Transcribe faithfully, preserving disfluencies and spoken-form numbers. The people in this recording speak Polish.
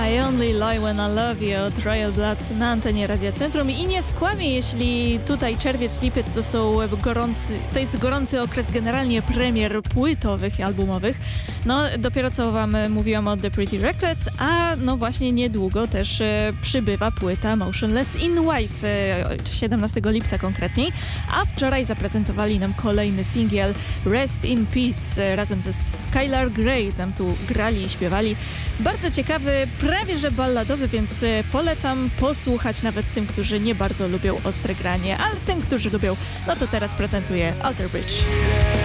I Only Lie When I Love You od Royal Blood na antenie Radia Centrum i nie skłamię, jeśli tutaj czerwiec, lipiec to są gorący, to jest gorący okres generalnie premier płytowych i albumowych. No dopiero co wam mówiłam o The Pretty Reckless, a no właśnie niedługo też e, przybywa płyta Motionless in White, e, siedemnastego lipca konkretniej, a wczoraj zaprezentowali nam kolejny singiel Rest in Peace e, razem ze Skylar Grey, tam tu grali i śpiewali. Bardzo ciekawy, prawie że balladowy, więc polecam posłuchać nawet tym, którzy nie bardzo lubią ostre granie, ale tym, którzy lubią, no to teraz prezentuję Alter Bridge.